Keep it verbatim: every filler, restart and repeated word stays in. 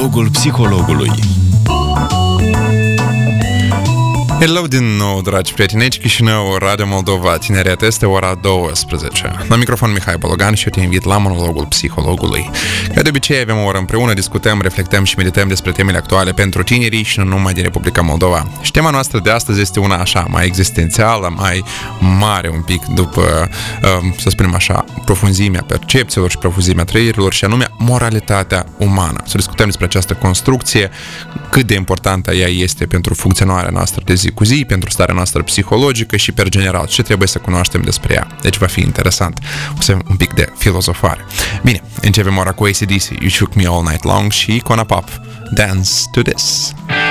Monologul psihologului. Hello din nou, dragi prieteni, aici Chișinău, Radio Moldova, Tineret, este ora douăsprezece. La microfon Mihai Bologan și eu te invit la Monologul Psihologului. Ca de obicei avem o oră împreună, discutăm, reflectăm și medităm despre temele actuale pentru tinerii și nu numai din Republica Moldova. Și tema noastră de astăzi este una așa, mai existențială, mai mare un pic după, să spunem așa, profunzimea percepțiilor și profunzimea trăirilor și anume moralitatea umană. Să discutăm despre această construcție, cât de importantă ea este pentru funcționarea noastră de zi cu zi, pentru starea noastră psihologică și per general, ce trebuie să cunoaștem despre ea. Deci va fi interesant. O să avem un pic de filozofare. Bine, începem ora cu A C D C, You Shook Me All Night Long și Icona Pop, Dance to This.